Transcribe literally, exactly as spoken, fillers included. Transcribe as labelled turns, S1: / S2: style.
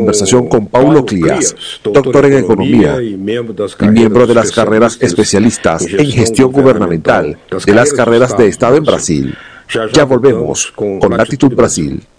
S1: conversación con Paulo Cleas, doctor en Economía y miembro de las carreras especialistas en gestión gubernamental de las carreras de Estado en Brasil. Ya volvemos con Latitud Brasil.